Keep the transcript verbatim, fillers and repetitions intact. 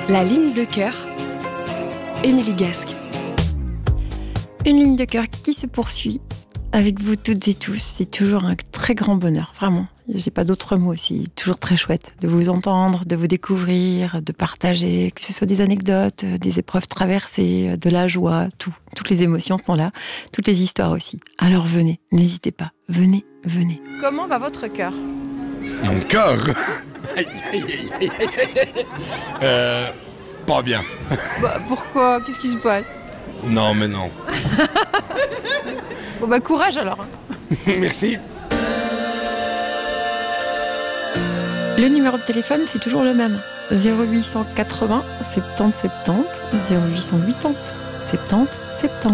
La ligne de cœur, Émilie Gasque. Une ligne de cœur qui se poursuit avec vous toutes et tous. C'est toujours un très grand bonheur, vraiment. J'ai pas d'autres mots, c'est toujours très chouette de vous entendre, de vous découvrir, de partager, que ce soit des anecdotes, des épreuves traversées, de la joie, tout. Toutes les émotions sont là, toutes les histoires aussi. Alors venez, n'hésitez pas, venez, venez. Comment va votre cœur ? Mon cœur Aïe, aïe, aïe, aïe, aïe. euh, Pas bien. Bah, pourquoi ? Qu'est-ce qui se passe ? Non, mais non. Bon bah courage alors. Merci. Le numéro de téléphone, c'est toujours le même. zéro huit cent quatre-vingts soixante-dix soixante-dix, zéro huit cent quatre-vingts soixante-dix soixante-dix.